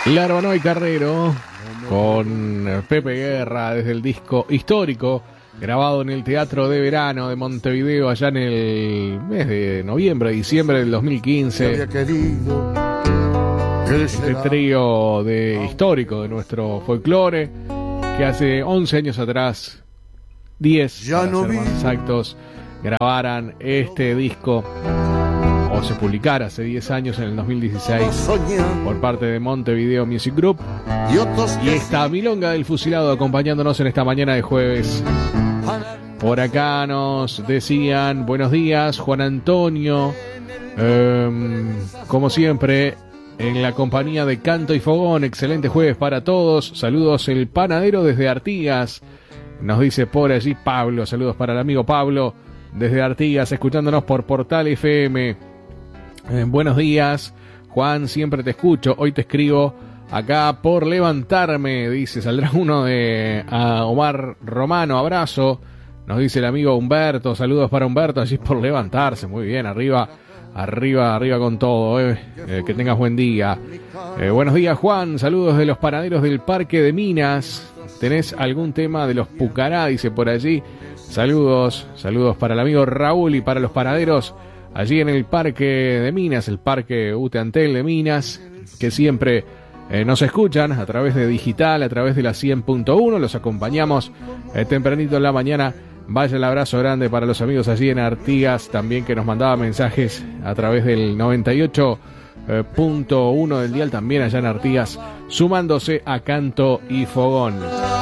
Larbano y Carrero con Pepe Guerra desde el disco histórico grabado en el Teatro de Verano de Montevideo allá en el mes de noviembre, diciembre del 2015. Este trío histórico de nuestro folclore que hace 11 años atrás, 10 para ser más exactos, grabaran este disco, o se publicara hace 10 años en el 2016 por parte de Montevideo Music Group. Y esta milonga del fusilado acompañándonos en esta mañana de jueves. Por acá nos decían buenos días, Juan Antonio, como siempre en la compañía de Canto y Fogón. Excelente jueves para todos. Saludos el panadero desde Artigas, nos dice por allí Pablo. Saludos para el amigo Pablo desde Artigas, escuchándonos por Portal FM. Buenos días, Juan, siempre te escucho. Hoy te escribo acá por levantarme, dice. Saldrá uno de Omar Romano. Abrazo, nos dice el amigo Humberto. Saludos para Humberto allí por levantarse. Muy bien, arriba con todo. Que tengas buen día. Buenos días, Juan. Saludos de los panaderos del Parque de Minas. ¿Tenés algún tema de los Pucará? Dice por allí. Saludos para el amigo Raúl y para los panaderos allí en el Parque de Minas, el Parque Uteantel de Minas, que siempre nos escuchan a través de digital, a través de la 100.1. Los acompañamos tempranito en la mañana. Vaya el abrazo grande para los amigos allí en Artigas, también que nos mandaba mensajes a través del 98.1 del dial, también allá en Artigas, sumándose a Canto y Fogón.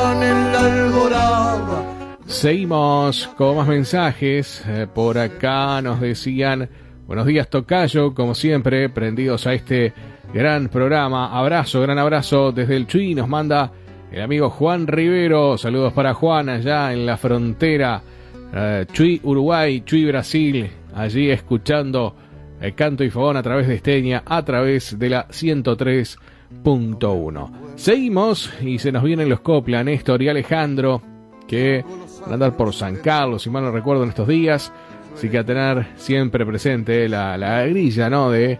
Seguimos con más mensajes. Por acá nos decían buenos días, tocayo, como siempre, prendidos a este gran programa. Gran abrazo desde el Chuy, nos manda el amigo Juan Rivero. Saludos para Juan allá en la frontera, Chuy Uruguay, Chuy Brasil, allí escuchando Canto y Fogón a través de Esteña, a través de la 103.1. Seguimos y se nos vienen los Copla, Néstor y Alejandro, que van a andar por San Carlos, si mal no recuerdo, en estos días. Así que a tener siempre presente la grilla, ¿no? de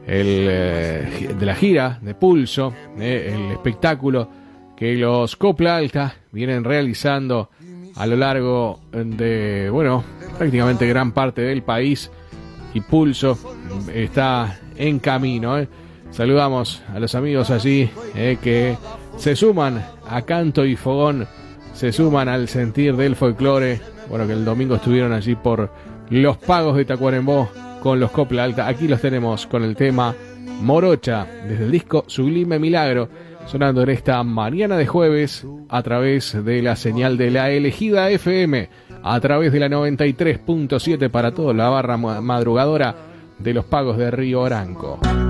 la gira de Pulso, el espectáculo que los Copla Alta vienen realizando a lo largo de, prácticamente gran parte del país, y Pulso está en camino. Saludamos a los amigos allí que se suman a Canto y Fogón, se suman al sentir del folclore. Que el domingo estuvieron allí por los Pagos de Tacuarembó con los Copla Alta. Aquí los tenemos con el tema Morocha, desde el disco Sublime Milagro, sonando en esta mañana de jueves a través de la señal de La Elegida FM, a través de la 93.7 para toda la barra madrugadora de los Pagos de Río Branco.